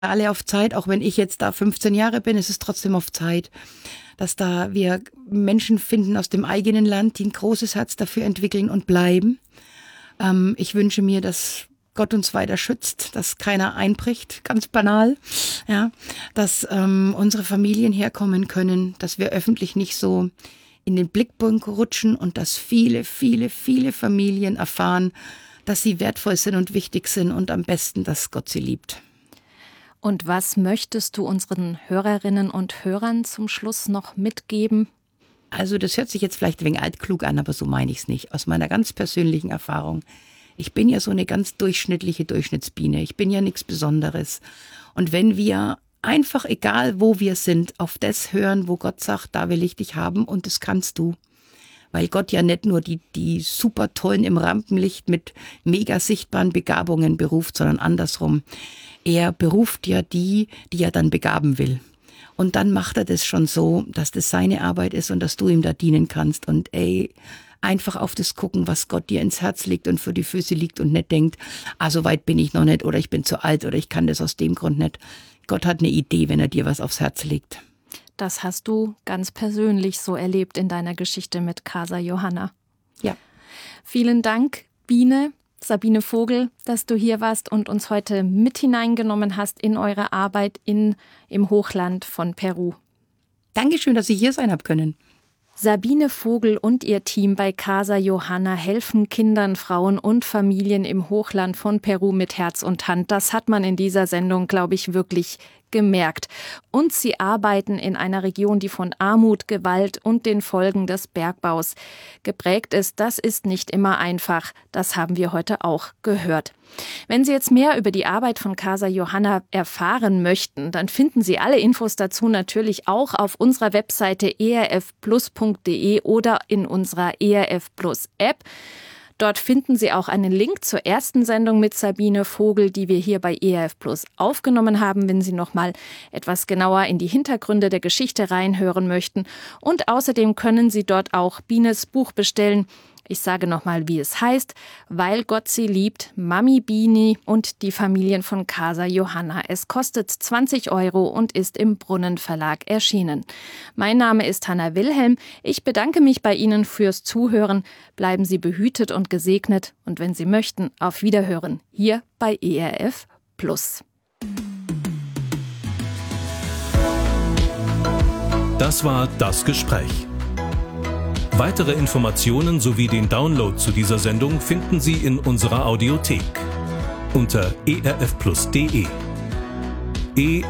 alle auf Zeit, auch wenn ich jetzt da 15 Jahre bin, ist es trotzdem auf Zeit, dass da wir Menschen finden aus dem eigenen Land, die ein großes Herz dafür entwickeln und bleiben. Ich wünsche mir, dass Gott uns weiter schützt, dass keiner einbricht, ganz banal, ja, dass unsere Familien herkommen können, dass wir öffentlich nicht so in den Blickpunkt rutschen und dass viele, viele, viele Familien erfahren, dass sie wertvoll sind und wichtig sind und am besten, dass Gott sie liebt. Und was möchtest du unseren Hörerinnen und Hörern zum Schluss noch mitgeben? Also das hört sich jetzt vielleicht ein wenig altklug an, aber so meine ich es nicht. Aus meiner ganz persönlichen Erfahrung. Ich bin ja so eine ganz durchschnittliche Durchschnittsbiene. Ich bin ja nichts Besonderes. Und wenn wir einfach, egal wo wir sind, auf das hören, wo Gott sagt, da will ich dich haben und das kannst du. Weil Gott ja nicht nur die super tollen im Rampenlicht mit mega sichtbaren Begabungen beruft, sondern andersrum. Er beruft ja die er dann begaben will. Und dann macht er das schon so, dass das seine Arbeit ist und dass du ihm da dienen kannst. Und einfach auf das gucken, was Gott dir ins Herz legt und für die Füße liegt und nicht denkt, so weit bin ich noch nicht oder ich bin zu alt oder ich kann das aus dem Grund nicht. Gott hat eine Idee, wenn er dir was aufs Herz legt. Das hast du ganz persönlich so erlebt in deiner Geschichte mit Casa Johanna. Ja. Vielen Dank, Sabine Vogel, dass du hier warst und uns heute mit hineingenommen hast in eure Arbeit im Hochland von Peru. Dankeschön, dass ich hier sein habe können. Sabine Vogel und ihr Team bei Casa Johanna helfen Kindern, Frauen und Familien im Hochland von Peru mit Herz und Hand. Das hat man in dieser Sendung, glaube ich, wirklich gemerkt. Und sie arbeiten in einer Region, die von Armut, Gewalt und den Folgen des Bergbaus geprägt ist. Das ist nicht immer einfach. Das haben wir heute auch gehört. Wenn Sie jetzt mehr über die Arbeit von Casa Johanna erfahren möchten, dann finden Sie alle Infos dazu natürlich auch auf unserer Webseite erfplus.de oder in unserer ERF Plus App. Dort finden Sie auch einen Link zur ersten Sendung mit Sabine Vogel, die wir hier bei ERF Plus aufgenommen haben, wenn Sie noch mal etwas genauer in die Hintergründe der Geschichte reinhören möchten. Und außerdem können Sie dort auch Bines Buch bestellen. Ich sage nochmal, wie es heißt: Weil Gott sie liebt, Mami Bini und die Familien von Casa Johanna. Es kostet 20 € und ist im Brunnen Verlag erschienen. Mein Name ist Hanna Wilhelm. Ich bedanke mich bei Ihnen fürs Zuhören. Bleiben Sie behütet und gesegnet und wenn Sie möchten, auf Wiederhören hier bei ERF Plus. Das war das Gespräch. Weitere Informationen sowie den Download zu dieser Sendung finden Sie in unserer Audiothek unter erfplus.de.